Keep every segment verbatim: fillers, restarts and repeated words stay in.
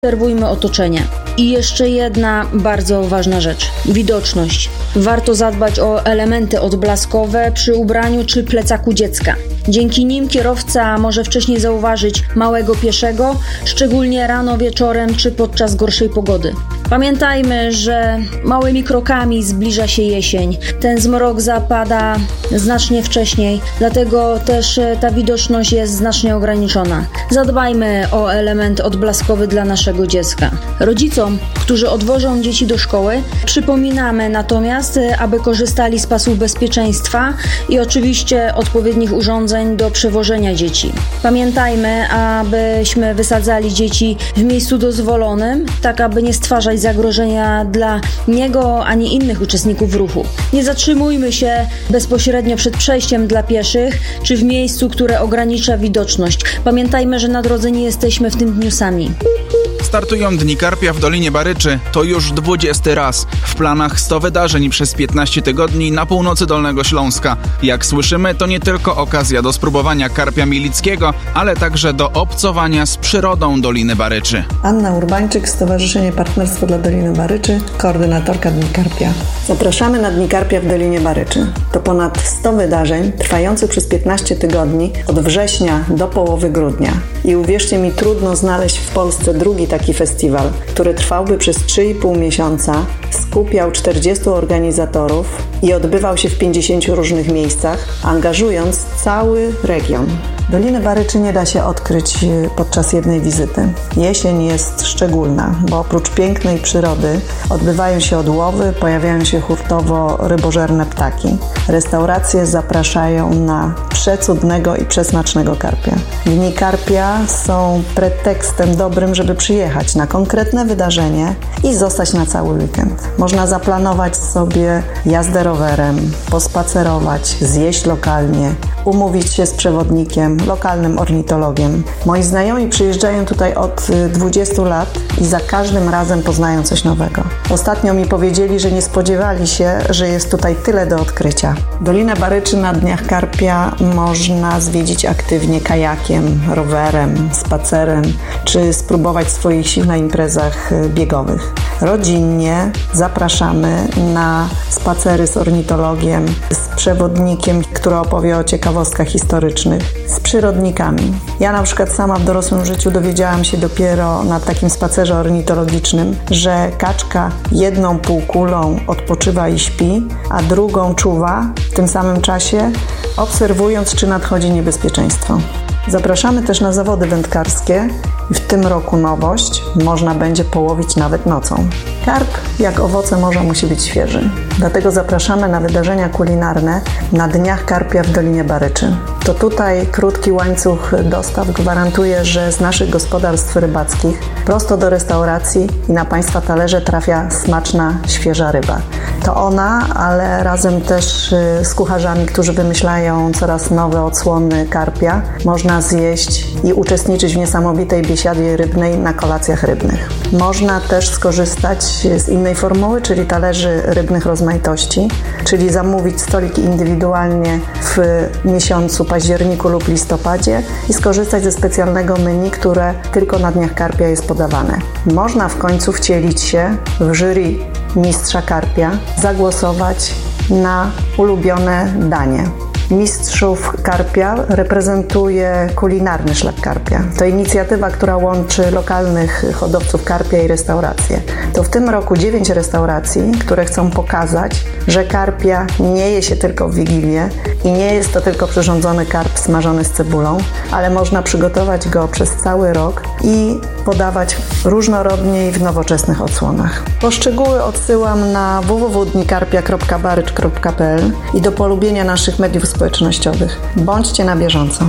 Obserwujmy otoczenie. I jeszcze jedna bardzo ważna rzecz. Widoczność. Warto zadbać o elementy odblaskowe przy ubraniu czy plecaku dziecka. Dzięki nim kierowca może wcześniej zauważyć małego pieszego, szczególnie rano, wieczorem czy podczas gorszej pogody. Pamiętajmy, że małymi krokami zbliża się jesień. Ten zmrok zapada znacznie wcześniej, dlatego też ta widoczność jest znacznie ograniczona. Zadbajmy o element odblaskowy dla naszego dziecka. Rodzicom, którzy odwożą dzieci do szkoły, przypominamy natomiast, aby korzystali z pasów bezpieczeństwa i oczywiście odpowiednich urządzeń do przewożenia dzieci. Pamiętajmy, abyśmy wysadzali dzieci w miejscu dozwolonym, tak aby nie stwarzać zagrożenia dla niego ani innych uczestników ruchu. Nie zatrzymujmy się bezpośrednio przed przejściem dla pieszych czy w miejscu, które ogranicza widoczność. Pamiętajmy, że na drodze nie jesteśmy w tym dniu sami. Startują Dni Karpia w Dolinie Baryczy. To już dwudziesty raz. W planach sto wydarzeń przez piętnaście tygodni na północy Dolnego Śląska. Jak słyszymy, to nie tylko okazja do spróbowania karpia milickiego, ale także do obcowania z przyrodą Doliny Baryczy. Anna Urbańczyk, Stowarzyszenie Partnerstwo dla Doliny Baryczy, koordynatorka Dni Karpia. Zapraszamy na Dni Karpia w Dolinie Baryczy. To ponad sto wydarzeń trwających przez piętnaście tygodni od września do połowy grudnia. I uwierzcie mi, trudno znaleźć w Polsce drugi taki festiwal, który trwałby przez trzy i pół miesiąca, skupiał czterdziestu organizatorów i odbywał się w pięćdziesięciu różnych miejscach, angażując cały region. Dolinę Baryczy nie da się odkryć podczas jednej wizyty. Jesień jest szczególna, bo oprócz pięknej przyrody odbywają się odłowy, pojawiają się hurtowo rybożerne ptaki. Restauracje zapraszają na przecudnego i przesmacznego karpia. Dni Karpia są pretekstem dobrym, żeby przyjechać na konkretne wydarzenie i zostać na cały weekend. Można zaplanować sobie jazdę rowerem, pospacerować, zjeść lokalnie, umówić się z przewodnikiem, lokalnym ornitologiem. Moi znajomi przyjeżdżają tutaj od dwudziestu lat i za każdym razem poznają coś nowego. Ostatnio mi powiedzieli, że nie spodziewali się, że jest tutaj tyle do odkrycia. Dolinę Baryczy na Dniach Karpia można zwiedzić aktywnie kajakiem, rowerem, spacerem, czy spróbować swoich sił na imprezach biegowych. Rodzinnie zapraszamy na spacery z ornitologiem, z przewodnikiem, który opowie o ciekawostkach historycznych, z przyrodnikami. Ja na przykład sama w dorosłym życiu dowiedziałam się dopiero na takim spacerze ornitologicznym, że kaczka jedną półkulą odpoczywa i śpi, a drugą czuwa w tym samym czasie, obserwując, czy nadchodzi niebezpieczeństwo. Zapraszamy też na zawody wędkarskie i w tym roku nowość, można będzie połowić nawet nocą. Karp, jak owoce morza, musi być świeży. Dlatego zapraszamy na wydarzenia kulinarne na Dniach Karpia w Dolinie Baryczy. To tutaj krótki łańcuch dostaw gwarantuje, że z naszych gospodarstw rybackich prosto do restauracji i na Państwa talerze trafia smaczna, świeża ryba. To ona, ale razem też z kucharzami, którzy wymyślają coraz nowe odsłony karpia, można zjeść i uczestniczyć w niesamowitej biesiadzie rybnej na kolacjach rybnych. Można też skorzystać z innej formuły, czyli talerzy rybnych rozmaitości, czyli zamówić stolik indywidualnie w miesiącu październiku lub listopadzie i skorzystać ze specjalnego menu, które tylko na Dniach Karpia jest podawane. Można w końcu wcielić się w jury Mistrza Karpia, zagłosować na ulubione danie. Mistrzów Karpia reprezentuje kulinarny szlak karpia. To inicjatywa, która łączy lokalnych hodowców karpia i restauracje. To w tym roku dziewięć restauracji, które chcą pokazać, że karpia nie je się tylko w Wigilię i nie jest to tylko przyrządzony karp smażony z cebulą, ale można przygotować go przez cały rok i podawać różnorodnie i w nowoczesnych odsłonach. Po szczegóły odsyłam na w w w kropka dnikarpia kropka barycz kropka p l i do polubienia naszych mediów społecznościowych. Bądźcie na bieżąco.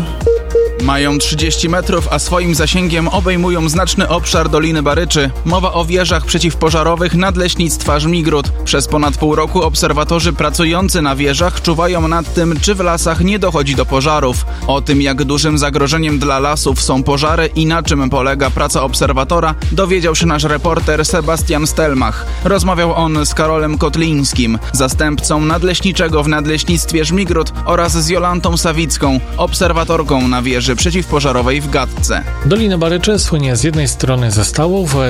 Mają trzydzieści metrów, a swoim zasięgiem obejmują znaczny obszar Doliny Baryczy. Mowa o wieżach przeciwpożarowych Nadleśnictwa Żmigród. Przez ponad pół roku obserwatorzy pracujący na wieżach czuwają nad tym, czy w lasach nie dochodzi do pożarów. O tym, jak dużym zagrożeniem dla lasów są pożary i na czym polega praca obserwatora, dowiedział się nasz reporter Sebastian Stelmach. Rozmawiał on z Karolem Kotlińskim, zastępcą nadleśniczego w Nadleśnictwie Żmigród, oraz z Jolantą Sawicką, obserwatorką na wieży przeciwpożarowej w Gadce. Dolina Baryczy słynie z jednej strony ze stałów,